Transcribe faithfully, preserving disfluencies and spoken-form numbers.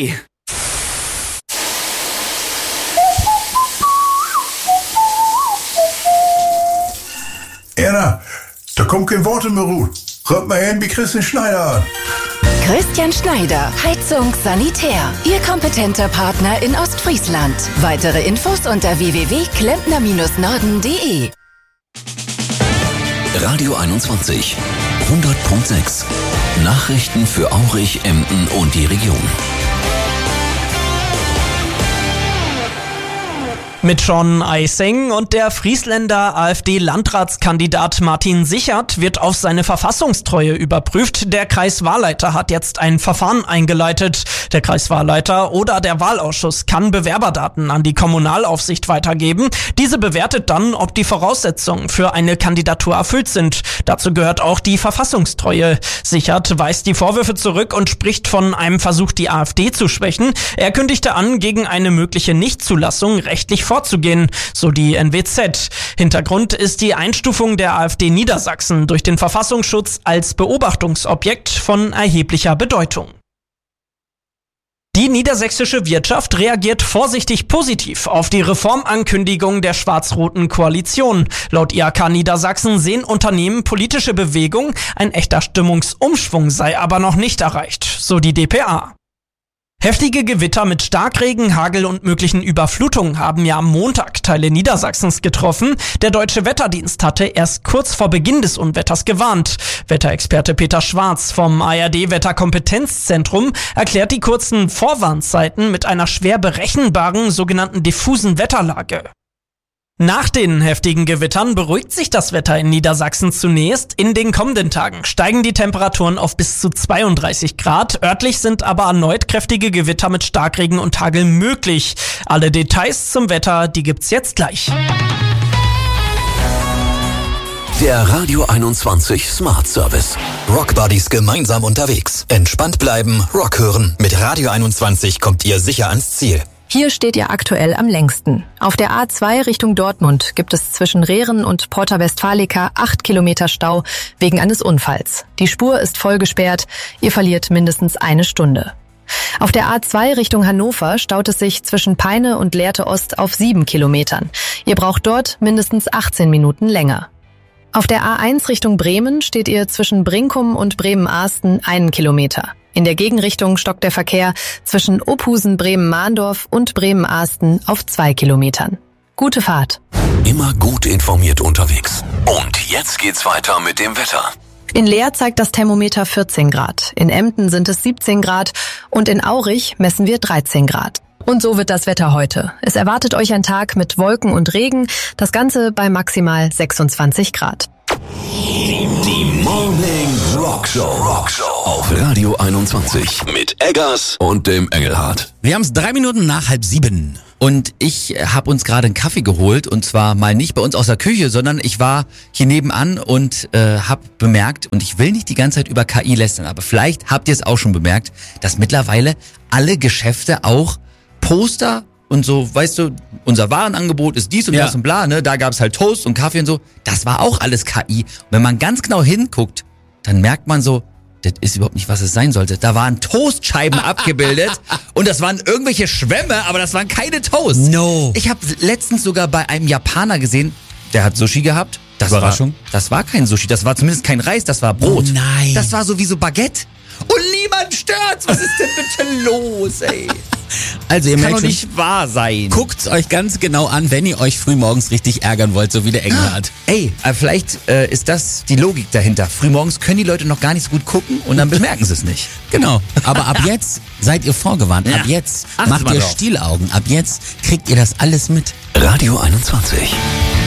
de. Erna, da kommt kein Wort mehr ruhen. Räumt mal hin wie Christian Schneider an. Christian Schneider, Heizung Sanitär. Ihr kompetenter Partner in Ostfriesland. Weitere Infos unter w w w punkt klempner norden punkt de. Radio einundzwanzig, hundert Komma sechs. Nachrichten für Aurich, Emden und die Region. Mit Sean Eising und der Friesländer AfD-Landratskandidat Martin Sichert wird auf seine Verfassungstreue überprüft. Der Kreiswahlleiter hat jetzt ein Verfahren eingeleitet. Der Kreiswahlleiter oder der Wahlausschuss kann Bewerberdaten an die Kommunalaufsicht weitergeben. Diese bewertet dann, ob die Voraussetzungen für eine Kandidatur erfüllt sind. Dazu gehört auch die Verfassungstreue. Sichert weist die Vorwürfe zurück und spricht von einem Versuch, die AfD zu schwächen. Er kündigte an, gegen eine mögliche Nichtzulassung rechtlich vorzugehen, so die N W Z. Hintergrund ist die Einstufung der AfD Niedersachsen durch den Verfassungsschutz als Beobachtungsobjekt von erheblicher Bedeutung. Die niedersächsische Wirtschaft reagiert vorsichtig positiv auf die Reformankündigung der schwarz-roten Koalition. Laut I H K Niedersachsen sehen Unternehmen politische Bewegung, ein echter Stimmungsumschwung sei aber noch nicht erreicht, so die d p a. Heftige Gewitter mit Starkregen, Hagel und möglichen Überflutungen haben ja am Montag Teile Niedersachsens getroffen. Der Deutsche Wetterdienst hatte erst kurz vor Beginn des Unwetters gewarnt. Wetterexperte Peter Schwarz vom A R D-Wetterkompetenzzentrum erklärt die kurzen Vorwarnzeiten mit einer schwer berechenbaren sogenannten diffusen Wetterlage. Nach den heftigen Gewittern beruhigt sich das Wetter in Niedersachsen zunächst. In den kommenden Tagen steigen die Temperaturen auf bis zu zweiunddreißig Grad. Örtlich sind aber erneut kräftige Gewitter mit Starkregen und Hagel möglich. Alle Details zum Wetter, die gibt's jetzt gleich. Der Radio einundzwanzig Smart Service. Rock Buddies gemeinsam unterwegs. Entspannt bleiben, Rock hören. Mit Radio einundzwanzig kommt ihr sicher ans Ziel. Hier steht ihr aktuell am längsten. Auf der A zwei Richtung Dortmund gibt es zwischen Rehren und Porta Westfalica acht Kilometer Stau wegen eines Unfalls. Die Spur ist voll gesperrt. Ihr verliert mindestens eine Stunde. Auf der A zwei Richtung Hannover staut es sich zwischen Peine und Lehrte Ost auf sieben Kilometern. Ihr braucht dort mindestens achtzehn Minuten länger. Auf der A eins Richtung Bremen steht ihr zwischen Brinkum und Bremen-Ahsten einen Kilometer. In der Gegenrichtung stockt der Verkehr zwischen Ophusen, Bremen-Mahndorf und Bremen-Ahsten auf zwei Kilometern. Gute Fahrt. Immer gut informiert unterwegs. Und jetzt geht's weiter mit dem Wetter. In Leer zeigt das Thermometer vierzehn Grad, in Emden sind es siebzehn Grad und in Aurich messen wir dreizehn Grad. Und so wird das Wetter heute. Es erwartet euch ein Tag mit Wolken und Regen, das Ganze bei maximal sechsundzwanzig Grad. Die Morning Rock Show. Rock Show auf Radio einundzwanzig mit Eggers und dem Engelhardt. Wir haben es drei Minuten nach halb sieben. Und ich habe uns gerade einen Kaffee geholt und zwar mal nicht bei uns aus der Küche, sondern ich war hier nebenan und äh, habe bemerkt, und ich will nicht die ganze Zeit über K I lästern, aber vielleicht habt ihr es auch schon bemerkt, dass mittlerweile alle Geschäfte auch Poster und so, weißt du, unser Warenangebot ist dies und ja. das und bla, ne? Da gab's halt Toast und Kaffee und so. Das war auch alles K I. Und wenn man ganz genau hinguckt, dann merkt man so, das ist überhaupt nicht, was es sein sollte. Da waren Toastscheiben abgebildet und das waren irgendwelche Schwämme, aber das waren keine Toast. No. Ich habe letztens sogar bei einem Japaner gesehen, der hat Sushi gehabt. Das Überraschung. War, das war kein Sushi, das war zumindest kein Reis, das war Brot. Oh nein. Das war sowieso Baguette. Und niemand stört's. Was ist denn bitte los, ey? Also ihr Kann merkt doch schon, nicht wahr sein. guckt's euch ganz genau an, wenn ihr euch frühmorgens richtig ärgern wollt, so wie der Engelhardt. Ey, äh, vielleicht äh, ist das die Logik dahinter. Frühmorgens können die Leute noch gar nicht so gut gucken und dann bemerken sie es nicht. Genau. Aber ab jetzt seid ihr vorgewarnt. Ja. Ab jetzt Achtet macht mal ihr drauf. Stielaugen. Ab jetzt kriegt ihr das alles mit. Radio einundzwanzig.